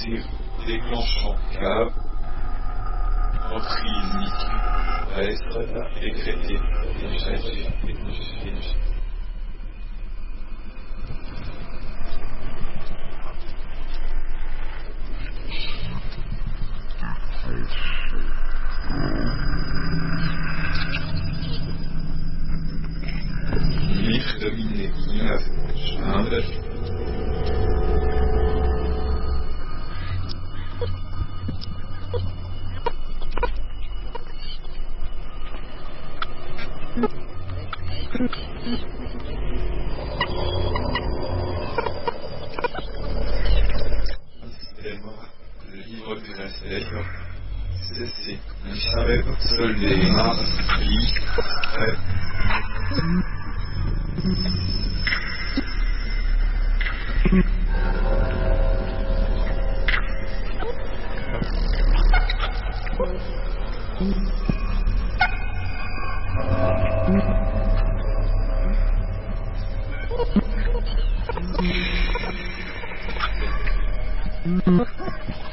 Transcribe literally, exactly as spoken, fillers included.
Dé- déclenchant câble, reprise mission, reste décrété, énergie, énergie. Licht dominé, schade. Sistema, livre de la sélection. Ceci, ne savait pas seul des mains,